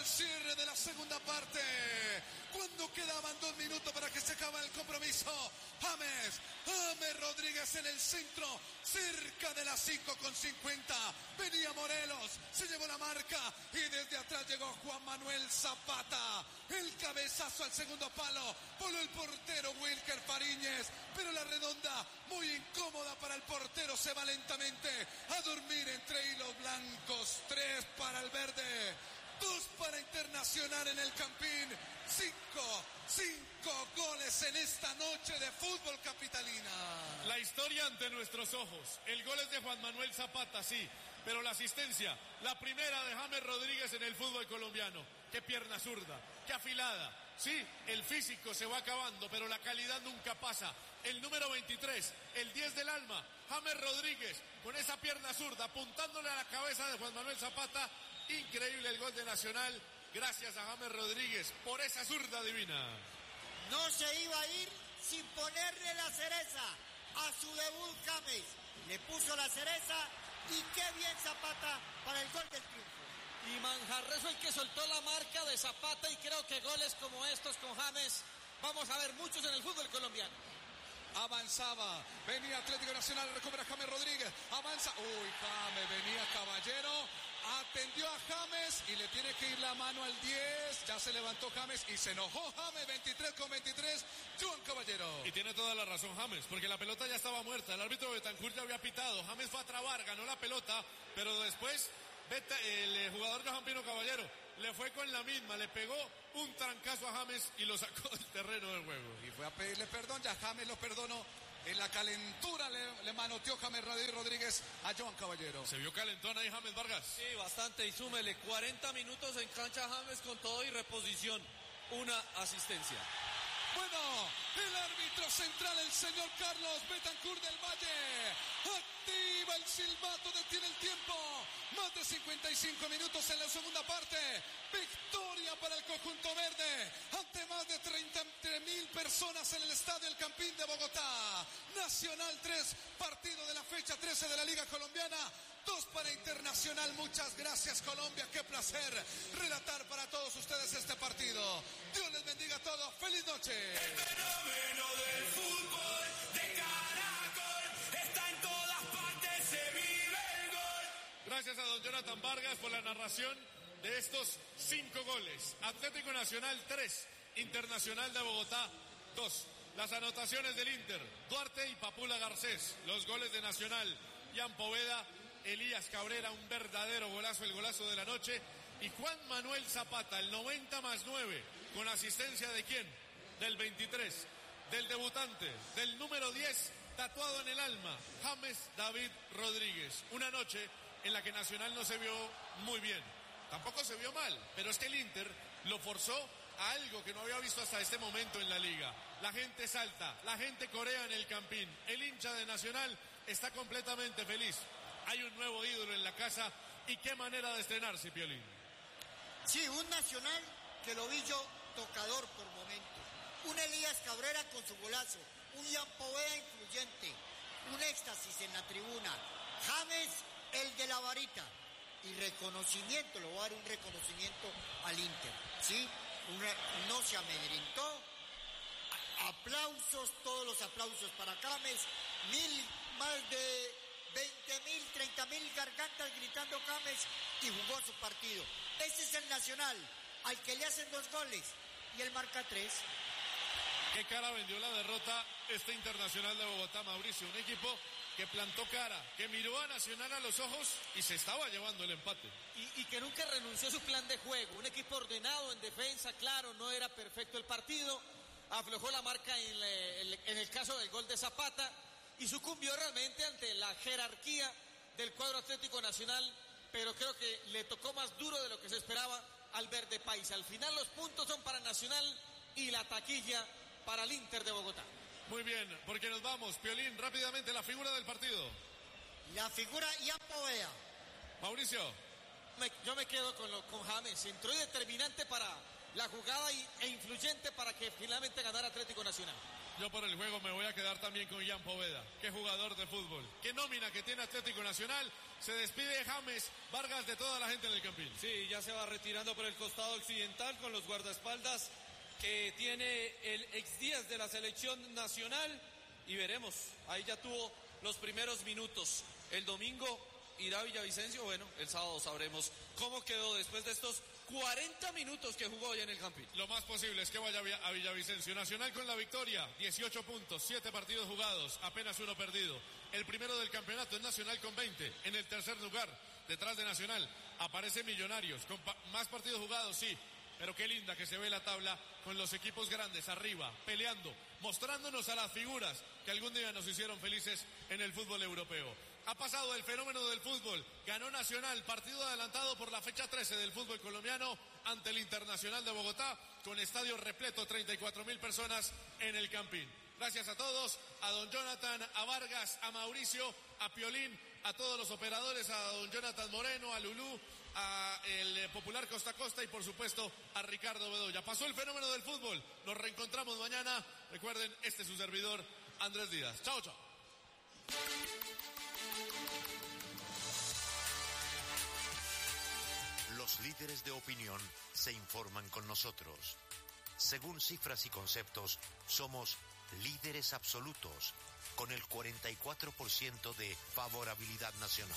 al cierre de la segunda parte, cuando quedaban 2 minutos para que se acabara el compromiso. James Rodríguez en el centro, cerca de las 5:50. Venía Morelos, se llevó la marca y desde atrás llegó Juan Manuel Zapata. El cabezazo al segundo palo, voló el portero Wilker Fariñez, pero la redonda muy incómoda para el portero, se va lentamente a dormir entre hilos blancos. 3 para el verde, 2 para Internacional en el Campín. 5 goles en esta noche de fútbol capitalina. La historia ante nuestros ojos. El gol es de Juan Manuel Zapata, sí, pero la asistencia, la primera de James Rodríguez en el fútbol colombiano. Qué pierna zurda, qué afilada. Sí, el físico se va acabando, pero la calidad nunca pasa. El número 23, el 10 del alma, James Rodríguez, con esa pierna zurda, apuntándole a la cabeza de Juan Manuel Zapata. Increíble el gol de Nacional, gracias a James Rodríguez por esa zurda divina. No se iba a ir sin ponerle la cereza a su debut James. Le puso la cereza y qué bien Zapata para el gol del triunfo. Y Manjarres fue el que soltó la marca de Zapata, y creo que goles como estos con James vamos a ver muchos en el fútbol colombiano. Avanzaba, venía Atlético Nacional, recupera James Rodríguez, avanza, James, venía Caballero, atendió a James y le tiene que ir la mano al 10, ya se levantó James y se enojó James, 23 Joan Caballero. Y tiene toda la razón James, porque la pelota ya estaba muerta, el árbitro Betancourt ya había pitado, James fue a trabar, ganó la pelota, pero después el jugador Johan Pino Caballero le fue con la misma, le pegó un trancazo a James y lo sacó del terreno del juego. Y fue a pedirle perdón, ya James lo perdonó. En la calentura le manoteó James Rodríguez a Joan Caballero. Se vio calentón ahí James Vargas. Sí, bastante, y súmele 40 minutos en cancha James con todo y reposición, una asistencia. Bueno, el árbitro central, el señor Carlos Betancourt del Valle, activa el silbato, detiene el tiempo. Más de 55 minutos en la segunda parte. Victoria para el conjunto verde ante más de 33,000 personas en el estadio El Campín de Bogotá. Nacional 3, partido de la fecha 13 de la Liga Colombiana. 2 para Internacional. Muchas gracias, Colombia. Qué placer relatar para todos ustedes este partido. Dios les bendiga a todos. ¡Feliz noche! El fenómeno del fútbol de Caracol está en todas partes, se vive el gol. Gracias a don Jonathan Vargas por la narración de estos 5 goles. Atlético Nacional 3, Internacional de Bogotá 2. Las anotaciones del Inter, Duarte y Papula Garcés. Los goles de Nacional, Ian Poveda, Elías Cabrera, un verdadero golazo, el golazo de la noche. Y Juan Manuel Zapata, el 90+9, con asistencia de ¿quién? Del 23, del debutante, del número 10, tatuado en el alma, James David Rodríguez. Una noche en la que Nacional no se vio muy bien, tampoco se vio mal, pero es que el Inter lo forzó a algo que no había visto hasta este momento en la liga. La gente salta, la gente corea en el Campín, el hincha de Nacional está completamente feliz. Hay un nuevo ídolo en la casa y qué manera de estrenarse, Piolín. Sí, un Nacional que lo vi yo tocador por momentos. Un Elías Cabrera con su golazo, un Ian Poveda influyente, un éxtasis en la tribuna. James, el de la varita. Y reconocimiento, le voy a dar un reconocimiento al Inter, ¿sí? No se amedrentó. Aplausos, todos los aplausos para James. Más de 20,000, 30,000 gargantas gritando James y jugó su partido. Ese es el Nacional, al que le hacen 2 goles y él marca 3. ¿Qué cara vendió la derrota este Internacional de Bogotá, Mauricio? Un equipo que plantó cara, que miró a Nacional a los ojos y se estaba llevando el empate. Y que nunca renunció a su plan de juego. Un equipo ordenado en defensa, claro, no era perfecto el partido. Aflojó la marca en el caso del gol de Zapata y sucumbió realmente ante la jerarquía del cuadro Atlético Nacional, pero creo que le tocó más duro de lo que se esperaba al verde paisa. Al final los puntos son para Nacional y la taquilla para el Inter de Bogotá. Muy bien, porque nos vamos, Piolín, rápidamente la figura del partido. La figura Ian Poveda. Mauricio. Yo me quedo con James, entró determinante para la jugada e influyente para que finalmente ganara Atlético Nacional. Yo por el juego me voy a quedar también con Ian Poveda. Qué jugador de fútbol, qué nómina que tiene Atlético Nacional. Se despide James Vargas de toda la gente en el Campín. Sí, ya se va retirando por el costado occidental con los guardaespaldas que tiene el ex Díaz de la selección nacional y veremos, ahí ya tuvo los primeros minutos. El domingo irá a Villavicencio, bueno, el sábado sabremos cómo quedó después de estos 40 minutos que jugó hoy en el Campín. Lo más posible es que vaya a Villavicencio. Nacional con la victoria, 18 puntos, 7 partidos jugados, apenas 1 perdido. El primero del campeonato es Nacional con 20. En el tercer lugar, detrás de Nacional, aparece Millonarios con más partidos jugados, sí. Pero qué linda que se ve la tabla con los equipos grandes arriba, peleando, mostrándonos a las figuras que algún día nos hicieron felices en el fútbol europeo. Ha pasado el fenómeno del fútbol, ganó Nacional, partido adelantado por la fecha 13 del fútbol colombiano ante el Internacional de Bogotá, con estadio repleto, 34.000 personas en el Campín. Gracias a todos, a don Jonathan, a Vargas, a Mauricio, a Piolín, a todos los operadores, a don Jonathan Moreno, a Lulú, a el popular Costa a Costa y por supuesto a Ricardo Bedoya. Pasó el fenómeno del fútbol, nos reencontramos mañana. Recuerden, este es su servidor, Andrés Díaz. Chao, chao. Los líderes de opinión se informan con nosotros. Según cifras y conceptos, somos líderes absolutos, con el 44% de favorabilidad nacional.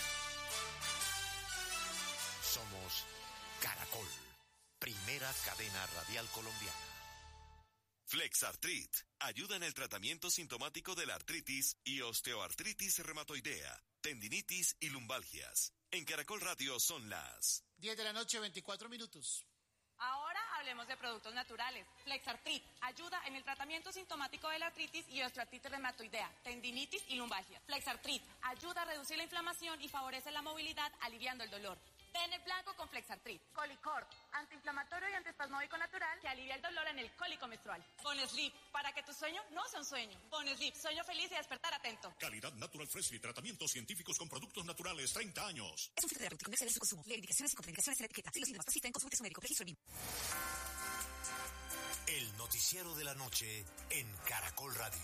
Somos Caracol, primera cadena radial colombiana. Flexartrit ayuda en el tratamiento sintomático de la artritis y osteoartritis reumatoidea, tendinitis y lumbalgias. En Caracol Radio son las 10 de la noche, 24 minutos. Ahora hablemos de productos naturales. Flexartrit ayuda en el tratamiento sintomático de la artritis y osteoartritis reumatoidea, tendinitis y lumbalgia. Flexartrit ayuda a reducir la inflamación y favorece la movilidad, aliviando el dolor. Pene blanco con Flexartrit. Colicort, antiinflamatorio y antiespasmódico natural que alivia el dolor en el cólico menstrual. Bonesleep, para que tu sueño no sea un sueño. Bonesleep, sueño feliz y despertar atento. Calidad Natural Freshly, tratamientos científicos con productos naturales, 30 años. Es un filtro terapéutico, no excede su consumo. Leer indicaciones y contraindicaciones en la etiqueta. Si los síntomas persisten, consulte a su médico. Registro en vivo. El noticiero de la noche en Caracol Radio.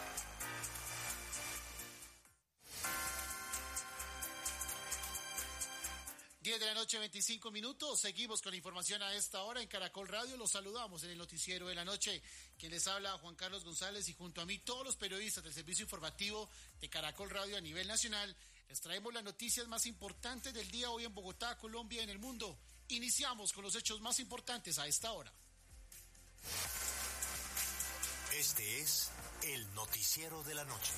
Diez de la noche, 25 minutos. Seguimos con la información a esta hora en Caracol Radio. Los saludamos en el noticiero de la noche. Quien les habla, Juan Carlos González, y junto a mí todos los periodistas del servicio informativo de Caracol Radio a nivel nacional. Les traemos las noticias más importantes del día hoy en Bogotá, Colombia y en el mundo. Iniciamos con los hechos más importantes a esta hora. Este es el noticiero de la noche.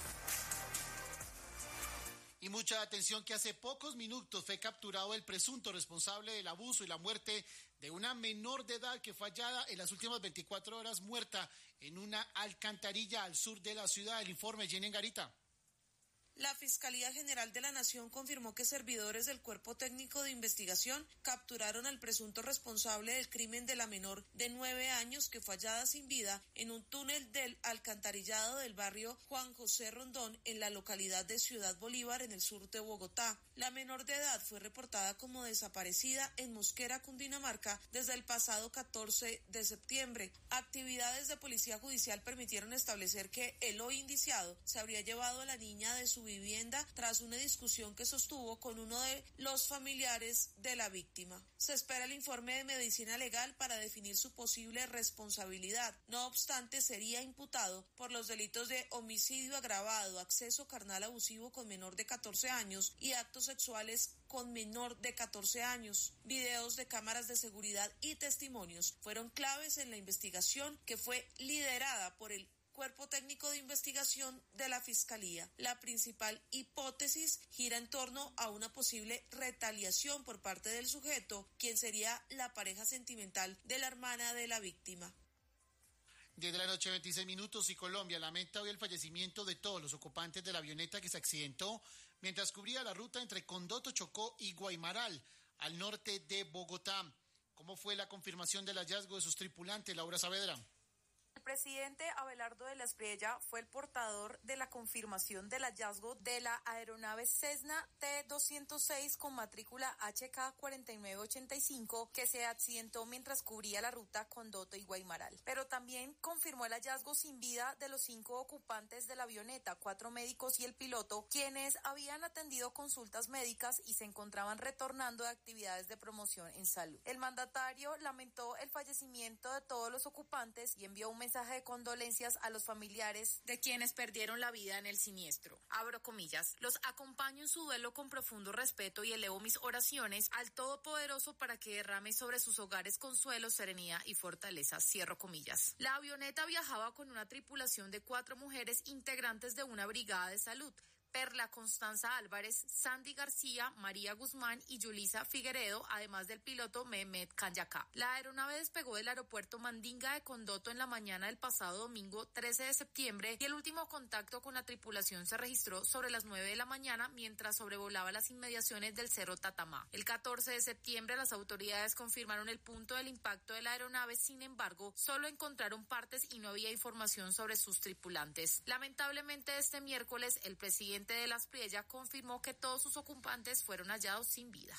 Y mucha atención que hace pocos minutos fue capturado el presunto responsable del abuso y la muerte de una menor de edad que fue hallada en las últimas 24 horas muerta en una alcantarilla al sur de la ciudad. El informe, Jenny Garita. La Fiscalía General de la Nación confirmó que servidores del Cuerpo Técnico de Investigación capturaron al presunto responsable del crimen de la menor de 9 años que fue hallada sin vida en un túnel del alcantarillado del barrio Juan José Rondón en la localidad de Ciudad Bolívar en el sur de Bogotá. La menor de edad fue reportada como desaparecida en Mosquera, Cundinamarca, desde el pasado 14 de septiembre. Actividades de policía judicial permitieron establecer que el hoy indiciado se habría llevado a la niña de su vivienda tras una discusión que sostuvo con uno de los familiares de la víctima. Se espera el informe de medicina legal para definir su posible responsabilidad. No obstante, sería imputado por los delitos de homicidio agravado, acceso carnal abusivo con menor de 14 años y actos sexuales con menor de 14 años. Videos de cámaras de seguridad y testimonios fueron claves en la investigación que fue liderada por el Cuerpo Técnico de Investigación de la Fiscalía. La principal hipótesis gira en torno a una posible retaliación por parte del sujeto, quien sería la pareja sentimental de la hermana de la víctima. 10 de la noche, 26 minutos, y Colombia lamenta hoy el fallecimiento de todos los ocupantes de la avioneta que se accidentó mientras cubría la ruta entre Condoto, Chocó y Guaymaral, al norte de Bogotá. ¿Cómo fue la confirmación del hallazgo de sus tripulantes, Laura Saavedra? presidente Abelardo de la Espriella fue el portador de la confirmación del hallazgo de la aeronave Cessna T-206 con matrícula HK4985 que se accidentó mientras cubría la ruta Condoto y Guaymaral. Pero también confirmó el hallazgo sin vida de los 5 ocupantes de la avioneta, 4 médicos y el piloto, quienes habían atendido consultas médicas y se encontraban retornando de actividades de promoción en salud. El mandatario lamentó el fallecimiento de todos los ocupantes y envió un mensaje de condolencias a los familiares de quienes perdieron la vida en el siniestro. Abro comillas, los acompaño en su duelo con profundo respeto y elevo mis oraciones al Todopoderoso para que derrame sobre sus hogares consuelo, serenidad y fortaleza. Cierro comillas. La avioneta viajaba con una tripulación de 4 mujeres integrantes de una brigada de salud. Perla Constanza Álvarez, Sandy García, María Guzmán y Yulisa Figueredo, además del piloto Mehmet Kanyaka. La aeronave despegó del aeropuerto Mandinga de Condoto en la mañana del pasado domingo 13 de septiembre y el último contacto con la tripulación se registró sobre las 9 de la mañana mientras sobrevolaba las inmediaciones del Cerro Tatamá. El 14 de septiembre las autoridades confirmaron el punto del impacto de la aeronave, sin embargo, solo encontraron partes y no había información sobre sus tripulantes. Lamentablemente este miércoles el presidente de la Espriella confirmó que todos sus ocupantes fueron hallados sin vida.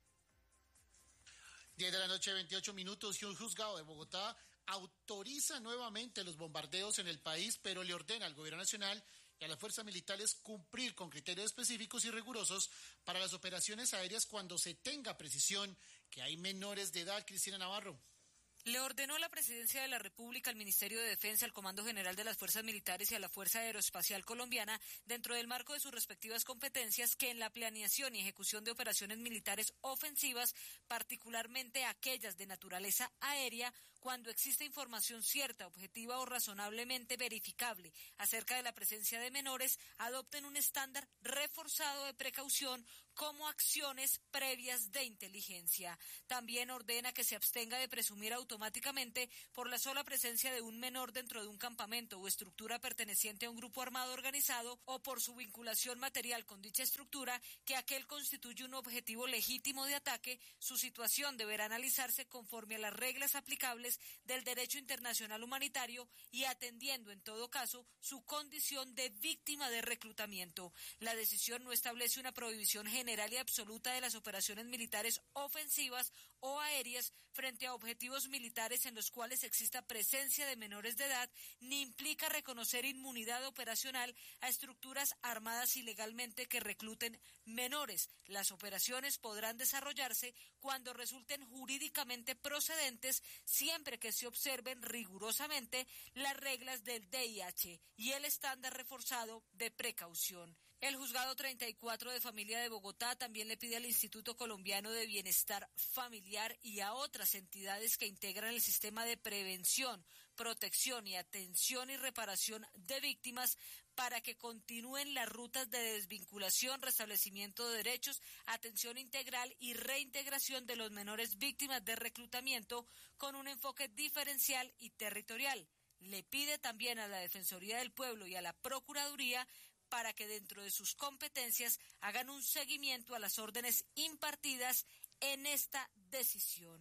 10 de la noche, 28 minutos, y un juzgado de Bogotá autoriza nuevamente los bombardeos en el país, pero le ordena al gobierno nacional y a las fuerzas militares cumplir con criterios específicos y rigurosos para las operaciones aéreas cuando se tenga precisión que hay menores de edad. Cristina Navarro. Le ordenó la Presidencia de la República, al Ministerio de Defensa, al Comando General de las Fuerzas Militares y a la Fuerza Aeroespacial Colombiana, dentro del marco de sus respectivas competencias, que en la planeación y ejecución de operaciones militares ofensivas, particularmente aquellas de naturaleza aérea, cuando existe información cierta, objetiva o razonablemente verificable acerca de la presencia de menores, adopten un estándar reforzado de precaución como acciones previas de inteligencia. También ordena que se abstenga de presumir automáticamente por la sola presencia de un menor dentro de un campamento o estructura perteneciente a un grupo armado organizado o por su vinculación material con dicha estructura que aquel constituye un objetivo legítimo de ataque. Su situación deberá analizarse conforme a las reglas aplicables del derecho internacional humanitario y atendiendo en todo caso su condición de víctima de reclutamiento. La decisión no establece una prohibición general y absoluta de las operaciones militares ofensivas o aéreas frente a objetivos militares en los cuales exista presencia de menores de edad, ni implica reconocer inmunidad operacional a estructuras armadas ilegalmente que recluten menores. Las operaciones podrán desarrollarse cuando resulten jurídicamente procedentes, siempre que se observen rigurosamente las reglas del DIH y el estándar reforzado de precaución. El Juzgado 34 de Familia de Bogotá también le pide al Instituto Colombiano de Bienestar Familiar y a otras entidades que integran el sistema de prevención, protección y atención y reparación de víctimas para que continúen las rutas de desvinculación, restablecimiento de derechos, atención integral y reintegración de los menores víctimas de reclutamiento con un enfoque diferencial y territorial. Le pide también a la Defensoría del Pueblo y a la Procuraduría para que dentro de sus competencias hagan un seguimiento a las órdenes impartidas en esta decisión.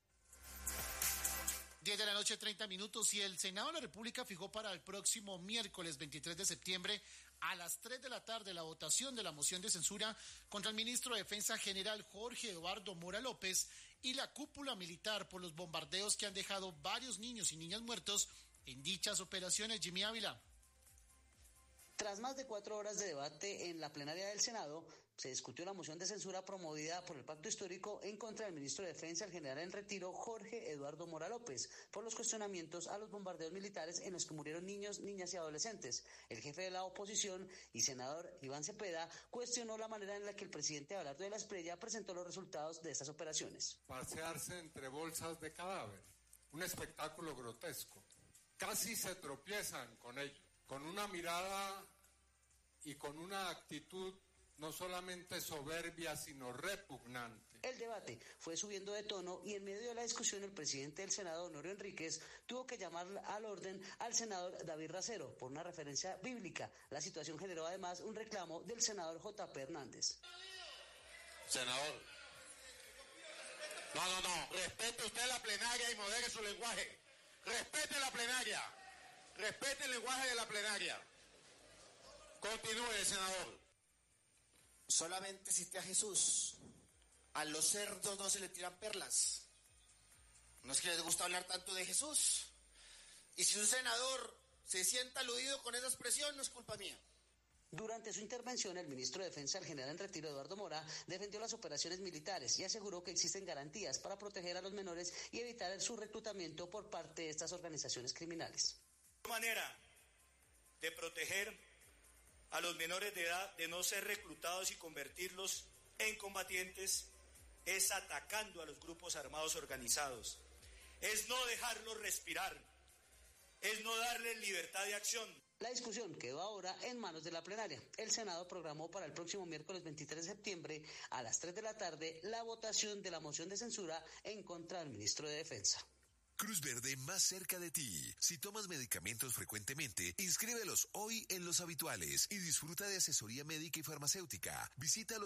10 de la noche, 30 minutos, y el Senado de la República fijó para el próximo miércoles 23 de septiembre a las 3 de la tarde la votación de la moción de censura contra el ministro de Defensa General Jorge Eduardo Mora López y la cúpula militar por los bombardeos que han dejado varios niños y niñas muertos en dichas operaciones. Jimmy Ávila. Tras más de 4 horas de debate en la plenaria del Senado, se discutió la moción de censura promovida por el Pacto Histórico en contra del ministro de Defensa, el general en retiro Jorge Eduardo Mora López, por los cuestionamientos a los bombardeos militares en los que murieron niños, niñas y adolescentes. El jefe de la oposición y senador Iván Cepeda cuestionó la manera en la que el presidente Abelardo de la Espriella presentó los resultados de estas operaciones. Pasearse entre bolsas de cadáver, un espectáculo grotesco. Casi se tropiezan con ello, con una mirada y con una actitud no solamente soberbia, sino repugnante. El debate fue subiendo de tono y en medio de la discusión el presidente del Senado, Honorio Enríquez, tuvo que llamar al orden al senador David Racero por una referencia bíblica. La situación generó además un reclamo del senador J.P. Hernández. Senador, no, respete usted la plenaria y modere su lenguaje. Respete la plenaria. respete el lenguaje de la plenaria. Continúe, senador. Solamente cité a Jesús. A los cerdos no se le tiran perlas. No es que les gusta hablar tanto de Jesús. Y si un senador se sienta aludido con esa expresión, no es culpa mía. Durante su intervención, el ministro de Defensa, el general en retiro Eduardo Mora, defendió las operaciones militares y aseguró que existen garantías para proteger a los menores y evitar su reclutamiento por parte de estas organizaciones criminales. La manera de proteger a los menores de edad de no ser reclutados y convertirlos en combatientes es atacando a los grupos armados organizados, es no dejarlos respirar, es no darles libertad de acción. La discusión quedó ahora en manos de la plenaria. El Senado programó para el próximo miércoles 23 de septiembre a las 3 de la tarde la votación de la moción de censura en contra del ministro de Defensa. Cruz Verde más cerca de ti. Si tomas medicamentos frecuentemente, inscríbelos hoy en Los Habituales y disfruta de asesoría médica y farmacéutica. Visita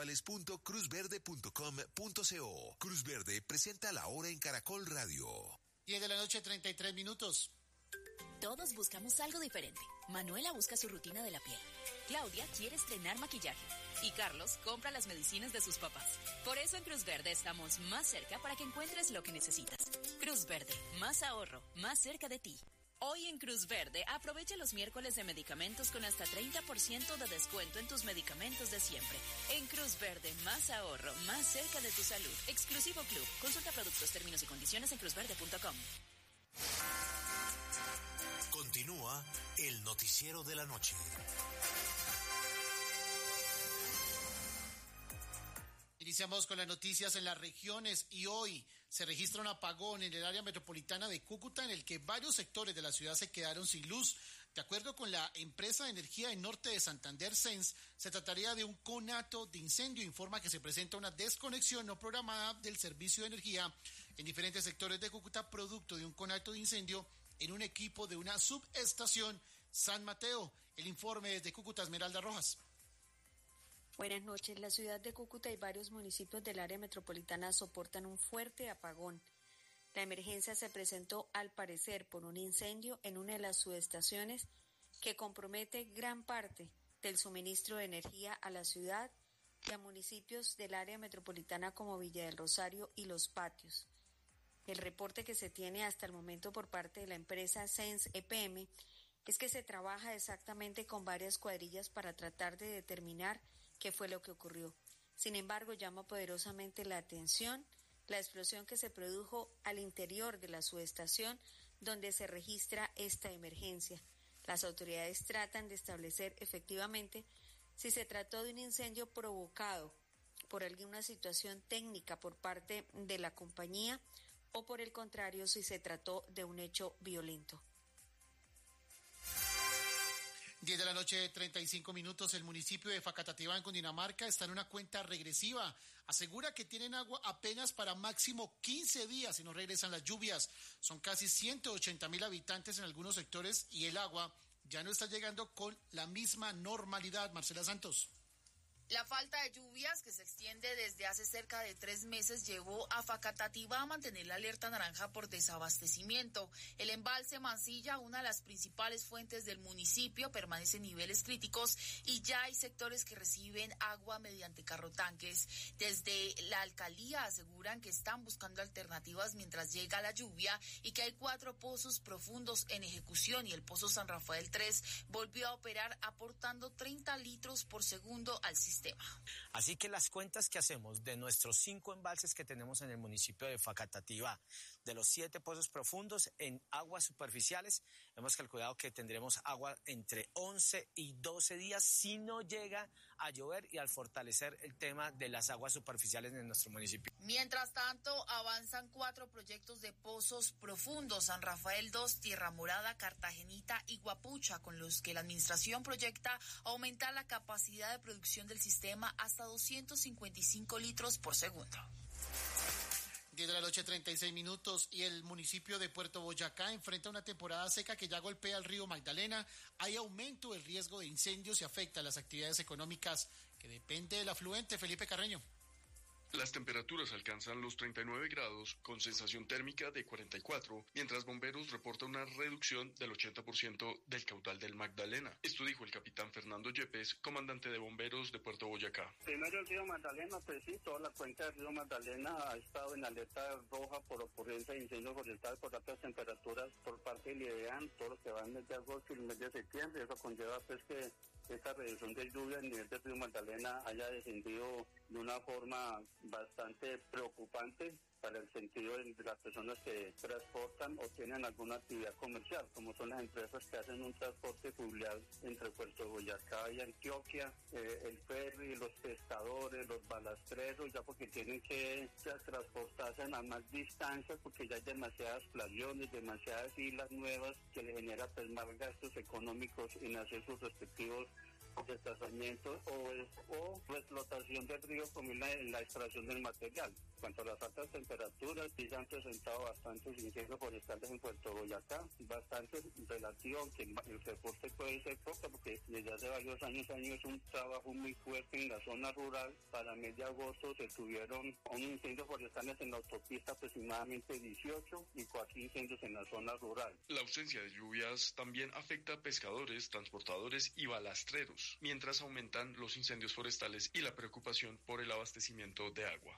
loshabituales.cruzverde.com.co. Cruz Verde presenta la hora en Caracol Radio. 10 de la noche, 33 minutos. Todos buscamos algo diferente. Manuela busca su rutina de la piel. Claudia quiere estrenar maquillaje. Y Carlos compra las medicinas de sus papás. Por eso en Cruz Verde estamos más cerca para que encuentres lo que necesitas. Cruz Verde, más ahorro, más cerca de ti. Hoy en Cruz Verde, aprovecha los miércoles de medicamentos con hasta 30% de descuento en tus medicamentos de siempre. En Cruz Verde, más ahorro, más cerca de tu salud. Exclusivo Club. Consulta productos, términos y condiciones en cruzverde.com. Continúa el noticiero de la noche. Iniciamos con las noticias en las regiones y hoy se registra un apagón en el área metropolitana de Cúcuta en el que varios sectores de la ciudad se quedaron sin luz. De acuerdo con la empresa de energía del norte de Santander, SENS, se trataría de un conato de incendio. Informa que se presenta una desconexión no programada del servicio de energía en diferentes sectores de Cúcuta producto de un conato de incendio en un equipo de una subestación San Mateo. El informe desde Cúcuta, Esmeralda Rojas. Buenas noches. La ciudad de Cúcuta y varios municipios del área metropolitana soportan un fuerte apagón. La emergencia se presentó, al parecer, por un incendio en una de las subestaciones que compromete gran parte del suministro de energía a la ciudad y a municipios del área metropolitana como Villa del Rosario y Los Patios. El reporte que se tiene hasta el momento por parte de la empresa SENS EPM es que se trabaja exactamente con varias cuadrillas para tratar de determinar qué fue lo que ocurrió. Sin embargo, llama poderosamente la atención la explosión que se produjo al interior de la subestación donde se registra esta emergencia. Las autoridades tratan de establecer efectivamente si se trató de un incendio provocado por alguna situación técnica por parte de la compañía o por el contrario si se trató de un hecho violento. 10 de la noche, 35 minutos. El municipio de Facatativá, en Cundinamarca, está en una cuenta regresiva. Asegura que tienen agua apenas para máximo 15 días si no regresan las lluvias. Son casi 180,000 habitantes en algunos sectores y el agua ya no está llegando con la misma normalidad. Marcela Santos. La falta de lluvias, que se extiende desde hace cerca de 3 meses, llevó a Facatativá a mantener la alerta naranja por desabastecimiento. El embalse Mansilla, una de las principales fuentes del municipio, permanece en niveles críticos y ya hay sectores que reciben agua mediante carrotanques. Desde la alcaldía aseguran que están buscando alternativas mientras llega la lluvia y que hay 4 pozos profundos en ejecución y el pozo San Rafael 3 volvió a operar aportando 30 litros por segundo al sistema. Así que las cuentas que hacemos de nuestros 5 embalses que tenemos en el municipio de Facatativá, de los 7 pozos profundos en aguas superficiales, hemos calculado que tendremos agua entre 11 y 12 días si no llega a llover y al fortalecer el tema de las aguas superficiales en nuestro municipio. Mientras tanto, avanzan 4 proyectos de pozos profundos, San Rafael 2, Tierra Morada, Cartagenita y Guapucha, con los que la administración proyecta aumentar la capacidad de producción del sistema hasta 255 litros por segundo. 10 de la noche, 36 minutos, y el municipio de Puerto Boyacá enfrenta una temporada seca que ya golpea el río Magdalena. Hay aumento del riesgo de incendios y afecta a las actividades económicas que depende del afluente. Felipe Carreño. Las temperaturas alcanzan los 39 grados con sensación térmica de 44, mientras bomberos reportan una reducción del 80% del caudal del Magdalena. Esto dijo el capitán Fernando Yepes, comandante de bomberos de Puerto Boyacá. Primero el río Magdalena, pues sí, toda la cuenca del río Magdalena ha estado en alerta roja por ocurrencia de incendio forestal por altas temperaturas por parte del IDEAN, todo lo que va en el mes de agosto y el mes de septiembre. Eso conlleva pues que esta reducción de lluvia, el nivel del río Magdalena haya descendido de una forma bastante preocupante para el sentido de las personas que transportan o tienen alguna actividad comercial, como son las empresas que hacen un transporte fluvial entre Puerto Boyacá y Antioquia, el ferry, los pescadores, los balastreros, ya porque tienen que transportarse a más distancias porque ya hay demasiadas playones, demasiadas islas nuevas que le genera pues más gastos económicos en hacer sus respectivos desplazamientos o explotación del río como en la extracción del material. En cuanto a las altas temperaturas, sí se han presentado bastantes incendios forestales en Puerto Boyacá, bastantes relativo, aunque el reporte puede ser poco, porque desde hace varios años es un trabajo muy fuerte en la zona rural. Para mes de agosto se tuvieron un incendio forestales en la autopista aproximadamente 18 y 4 incendios en la zona rural. La ausencia de lluvias también afecta a pescadores, transportadores y balastreros, mientras aumentan los incendios forestales y la preocupación por el abastecimiento de agua.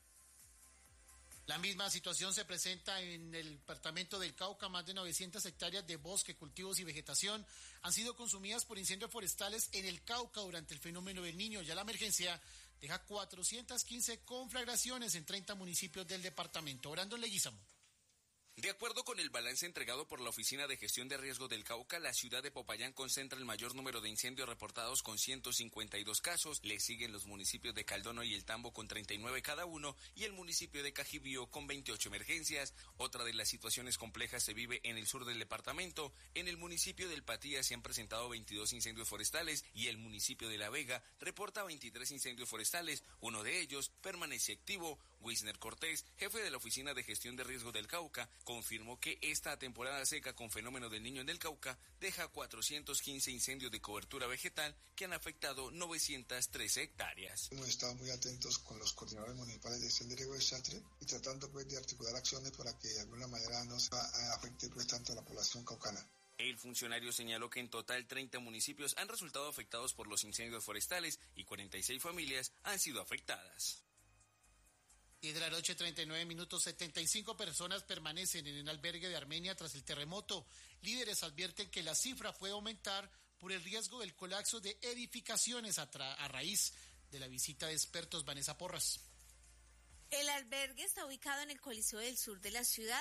La misma situación se presenta en el departamento del Cauca. Más de 900 hectáreas de bosque, cultivos y vegetación han sido consumidas por incendios forestales en el Cauca durante el fenómeno del Niño. Ya la emergencia deja 415 conflagraciones en 30 municipios del departamento. Brandon Leguízamo. De acuerdo con el balance entregado por la Oficina de Gestión de Riesgo del Cauca, la ciudad de Popayán concentra el mayor número de incendios reportados con 152 casos. Le siguen los municipios de Caldono y El Tambo con 39 cada uno y el municipio de Cajibío con 28 emergencias. Otra de las situaciones complejas se vive en el sur del departamento. En el municipio del Patía se han presentado 22 incendios forestales y el municipio de La Vega reporta 23 incendios forestales. Uno de ellos permanece activo. Wisner Cortés, jefe de la Oficina de Gestión de Riesgo del Cauca, confirmó que esta temporada seca con fenómeno del Niño en el Cauca deja 415 incendios de cobertura vegetal que han afectado 913 hectáreas. Hemos estado muy atentos con los coordinadores municipales de gestión de riesgo de desastre y tratando pues de articular acciones para que de alguna manera no se afecte pues tanto a la población caucana. El funcionario señaló que en total 30 municipios han resultado afectados por los incendios forestales y 46 familias han sido afectadas. Y de la noche, 39 minutos, 75 personas permanecen en un albergue de Armenia tras el terremoto. Líderes advierten que la cifra puede aumentar por el riesgo del colapso de edificaciones a raíz de la visita de expertos. Vanessa Porras. El albergue está ubicado en el Coliseo del Sur de la ciudad